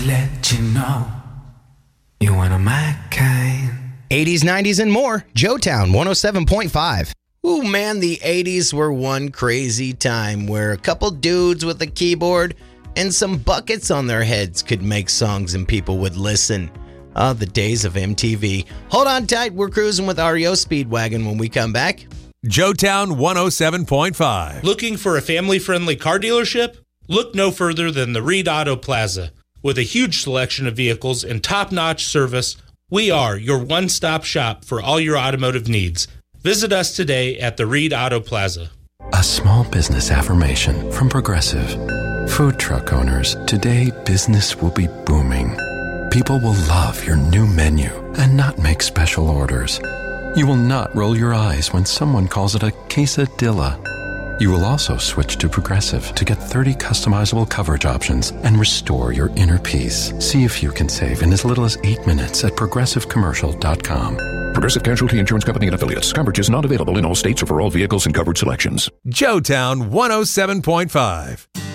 to let you know you're one of my kind. 80s, 90s, and more. Joetown 107.5. Ooh, man, the 80s were one crazy time where a couple dudes with a keyboard and some buckets on their heads could make songs and people would listen. The days of MTV. Hold on tight, we're cruising with REO Speedwagon when we come back. Joetown 107.5. Looking for a family-friendly car dealership? Look no further than the Reed Auto Plaza. With a huge selection of vehicles and top-notch service, we are your one-stop shop for all your automotive needs. Visit us today at the Reed Auto Plaza. A small business affirmation from Progressive. Food truck owners, today business will be booming. People will love your new menu and not make special orders. You will not roll your eyes when someone calls it a quesadilla. You will also switch to Progressive to get 30 customizable coverage options and restore your inner peace. See if you can save in as little as 8 minutes at progressivecommercial.com. Progressive Casualty Insurance Company and Affiliates. Coverage is not available in all states or for all vehicles and covered selections. Joetown 107.5.